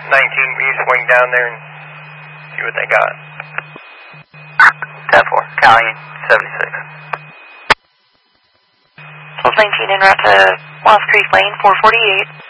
will you swing down there and see what they got? 10-4, Cali 76. Hold 19 en route to Lost Creek Lane, 448.